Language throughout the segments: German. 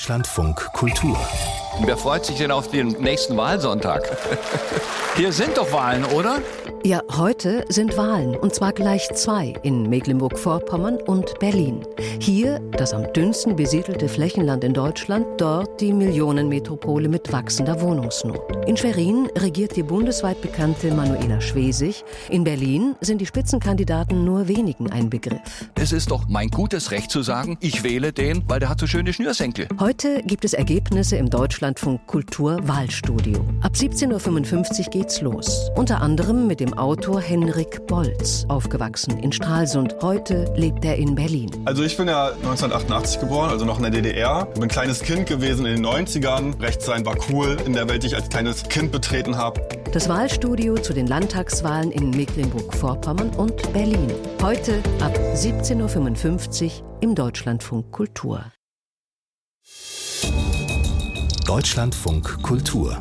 Deutschlandfunk Kultur. Wer freut sich denn auf den nächsten Wahlsonntag? Hier sind doch Wahlen, oder? Ja, heute sind Wahlen, und zwar gleich 2 in Mecklenburg-Vorpommern und Berlin. Hier das am dünnsten besiedelte Flächenland in Deutschland, dort die Millionenmetropole mit wachsender Wohnungsnot. In Schwerin regiert die bundesweit bekannte Manuela Schwesig. In Berlin sind die Spitzenkandidaten nur wenigen ein Begriff. Es ist doch mein gutes Recht zu sagen, ich wähle den, weil der hat so schöne Schnürsenkel. Heute gibt es Ergebnisse im Deutschlandfunk Kultur Wahlstudio. Ab 17.55 Uhr geht's los. Unter anderem mit dem Autor Henrik Bolz, aufgewachsen in Stralsund. Heute lebt er in Berlin. Also ich bin ja 1988 geboren, also noch in der DDR. Ich bin ein kleines Kind gewesen in den 90ern. Rechts sein war cool in der Welt, die ich als kleines Kind betreten habe. Das Wahlstudio zu den Landtagswahlen in Mecklenburg-Vorpommern und Berlin. Heute ab 17.55 Uhr im Deutschlandfunk Kultur. Deutschlandfunk Kultur.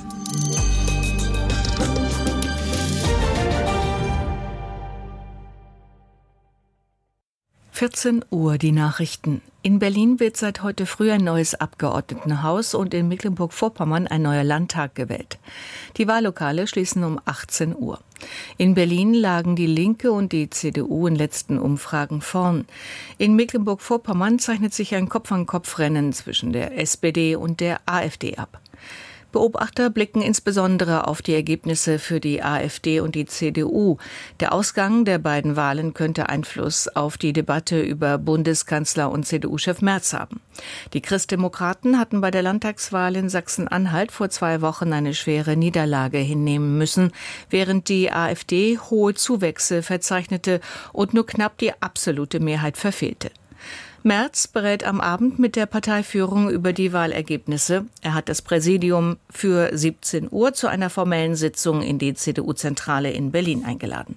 Uhr die Nachrichten. In Berlin wird seit heute früh ein neues Abgeordnetenhaus und in Mecklenburg-Vorpommern ein neuer Landtag gewählt. Die Wahllokale schließen um 18 Uhr. In Berlin lagen die Linke und die CDU in letzten Umfragen vorn. In Mecklenburg-Vorpommern zeichnet sich ein Kopf-an-Kopf-Rennen zwischen der SPD und der AfD ab. Beobachter blicken insbesondere auf die Ergebnisse für die AfD und die CDU. Der Ausgang der beiden Wahlen könnte Einfluss auf die Debatte über Bundeskanzler und CDU-Chef Merz haben. Die Christdemokraten hatten bei der Landtagswahl in Sachsen-Anhalt vor 2 Wochen eine schwere Niederlage hinnehmen müssen, während die AfD hohe Zuwächse verzeichnete und nur knapp die absolute Mehrheit verfehlte. Merz berät am Abend mit der Parteiführung über die Wahlergebnisse. Er hat das Präsidium für 17 Uhr zu einer formellen Sitzung in die CDU-Zentrale in Berlin eingeladen.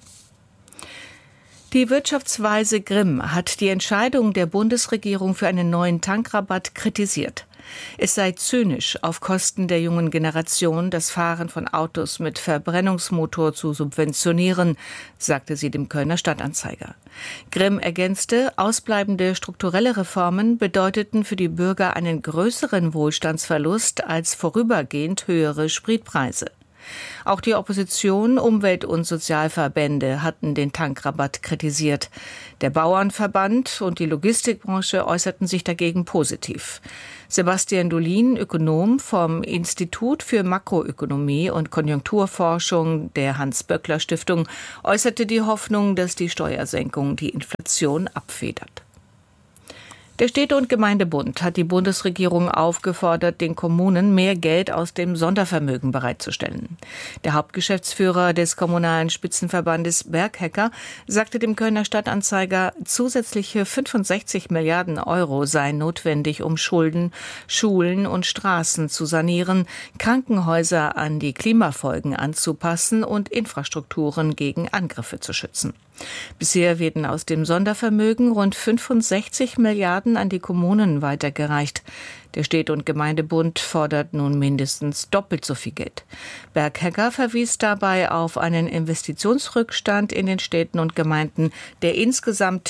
Die Wirtschaftsweise Grimm hat die Entscheidung der Bundesregierung für einen neuen Tankrabatt kritisiert. Es sei zynisch, auf Kosten der jungen Generation das Fahren von Autos mit Verbrennungsmotor zu subventionieren, sagte sie dem Kölner Stadtanzeiger. Grimm ergänzte, ausbleibende strukturelle Reformen bedeuteten für die Bürger einen größeren Wohlstandsverlust als vorübergehend höhere Spritpreise. Auch die Opposition, Umwelt- und Sozialverbände hatten den Tankrabatt kritisiert. Der Bauernverband und die Logistikbranche äußerten sich dagegen positiv. Sebastian Dolin, Ökonom vom Institut für Makroökonomie und Konjunkturforschung der Hans-Böckler-Stiftung, äußerte die Hoffnung, dass die Steuersenkung die Inflation abfedert. Der Städte- und Gemeindebund hat die Bundesregierung aufgefordert, den Kommunen mehr Geld aus dem Sondervermögen bereitzustellen. Der Hauptgeschäftsführer des Kommunalen Spitzenverbandes Berghecker sagte dem Kölner Stadtanzeiger, zusätzliche 65 Milliarden Euro seien notwendig, um Schulden, Schulen und Straßen zu sanieren, Krankenhäuser an die Klimafolgen anzupassen und Infrastrukturen gegen Angriffe zu schützen. Bisher werden aus dem Sondervermögen rund 65 Milliarden an die Kommunen weitergereicht. Der Städte- und Gemeindebund fordert nun mindestens doppelt so viel Geld. Berghecker verwies dabei auf einen Investitionsrückstand in den Städten und Gemeinden, der insgesamt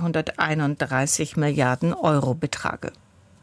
231 Milliarden Euro betrage.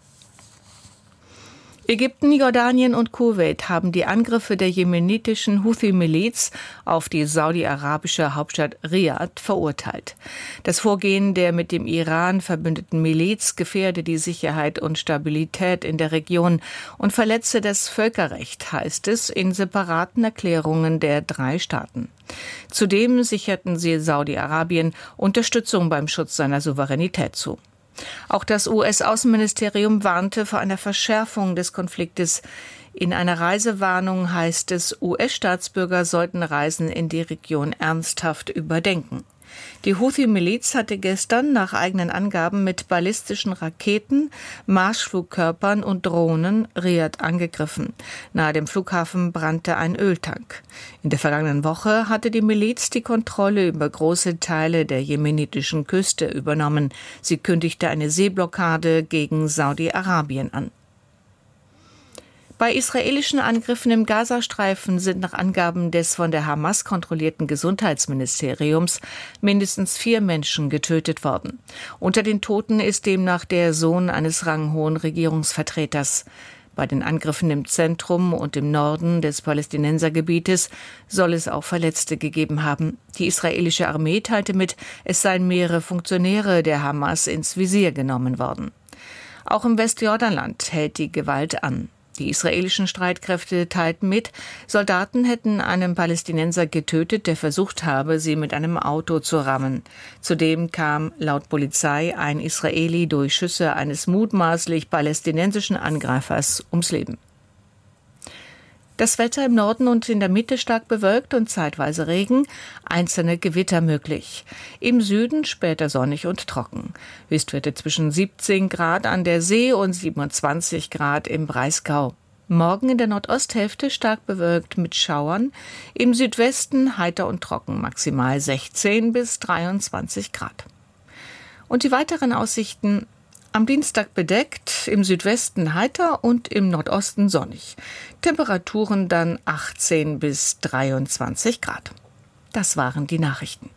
Ägypten, Jordanien und Kuwait haben die Angriffe der jemenitischen Houthi-Miliz auf die saudi-arabische Hauptstadt Riad verurteilt. Das Vorgehen der mit dem Iran verbündeten Miliz gefährde die Sicherheit und Stabilität in der Region und verletze das Völkerrecht, heißt es in separaten Erklärungen der 3 Staaten. Zudem sicherten sie Saudi-Arabien Unterstützung beim Schutz seiner Souveränität zu. Auch das US-Außenministerium warnte vor einer Verschärfung des Konfliktes. In einer Reisewarnung heißt es, US-Staatsbürger sollten Reisen in die Region ernsthaft überdenken. Die Houthi-Miliz hatte gestern nach eigenen Angaben mit ballistischen Raketen, Marschflugkörpern und Drohnen Riad angegriffen. Nahe dem Flughafen brannte ein Öltank. In der vergangenen Woche hatte die Miliz die Kontrolle über große Teile der jemenitischen Küste übernommen. Sie kündigte eine Seeblockade gegen Saudi-Arabien an. Bei israelischen Angriffen im Gazastreifen sind nach Angaben des von der Hamas kontrollierten Gesundheitsministeriums mindestens 4 Menschen getötet worden. Unter den Toten ist demnach der Sohn eines ranghohen Regierungsvertreters. Bei den Angriffen im Zentrum und im Norden des Palästinensergebietes soll es auch Verletzte gegeben haben. Die israelische Armee teilte mit, es seien mehrere Funktionäre der Hamas ins Visier genommen worden. Auch im Westjordanland hält die Gewalt an. Die israelischen Streitkräfte teilten mit, Soldaten hätten einen Palästinenser getötet, der versucht habe, sie mit einem Auto zu rammen. Zudem kam laut Polizei ein Israeli durch Schüsse eines mutmaßlich palästinensischen Angreifers ums Leben. Das Wetter im Norden und in der Mitte stark bewölkt und zeitweise Regen, einzelne Gewitter möglich. Im Süden später sonnig und trocken. Höchstwerte zwischen 17 Grad an der See und 27 Grad im Breisgau. Morgen in der Nordosthälfte stark bewölkt mit Schauern, im Südwesten heiter und trocken, maximal 16 bis 23 Grad. Und die weiteren Aussichten: am Dienstag bedeckt, im Südwesten heiter und im Nordosten sonnig. Temperaturen dann 18 bis 23 Grad. Das waren die Nachrichten.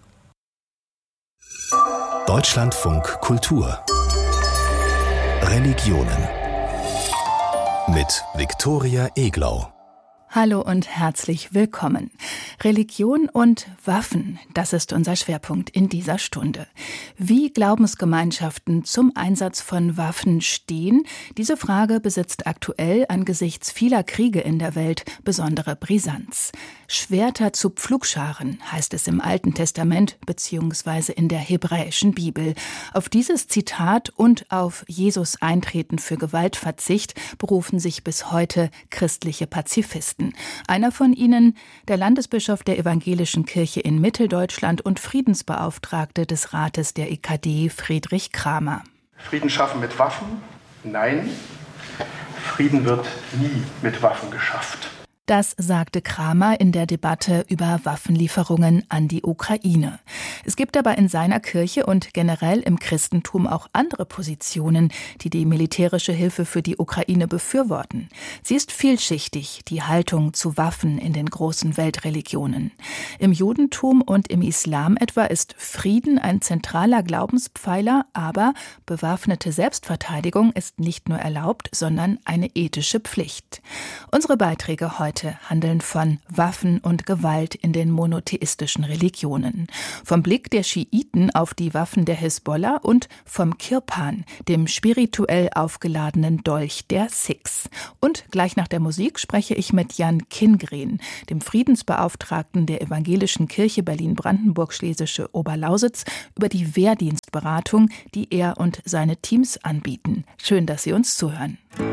Deutschlandfunk Kultur. Religionen. Mit Viktoria Eglau. Hallo und herzlich willkommen. Religion und Waffen, das ist unser Schwerpunkt in dieser Stunde. Wie Glaubensgemeinschaften zum Einsatz von Waffen stehen, diese Frage besitzt aktuell angesichts vieler Kriege in der Welt besondere Brisanz. Schwerter zu Pflugscharen heißt es im Alten Testament bzw. in der hebräischen Bibel. Auf dieses Zitat und auf Jesus Eintreten für Gewaltverzicht berufen sich bis heute christliche Pazifisten. Einer von ihnen, der Landesbischof der Evangelischen Kirche in Mitteldeutschland und Friedensbeauftragte des Rates der EKD, Friedrich Kramer. Frieden schaffen mit Waffen? Nein. Frieden wird nie mit Waffen geschafft. Das sagte Kramer in der Debatte über Waffenlieferungen an die Ukraine. Es gibt aber in seiner Kirche und generell im Christentum auch andere Positionen, die die militärische Hilfe für die Ukraine befürworten. Sie ist vielschichtig, die Haltung zu Waffen in den großen Weltreligionen. Im Judentum und im Islam etwa ist Frieden ein zentraler Glaubenspfeiler, aber bewaffnete Selbstverteidigung ist nicht nur erlaubt, sondern eine ethische Pflicht. Unsere Beiträge heute handeln von Waffen und Gewalt in den monotheistischen Religionen. Vom Blick der Schiiten auf die Waffen der Hisbollah und vom Kirpan, dem spirituell aufgeladenen Dolch der Sikhs. Und gleich nach der Musik spreche ich mit Jan Kingren, dem Friedensbeauftragten der Evangelischen Kirche Berlin-Brandenburg-Schlesische Oberlausitz, über die Wehrdienstberatung, die er und seine Teams anbieten. Schön, dass Sie uns zuhören.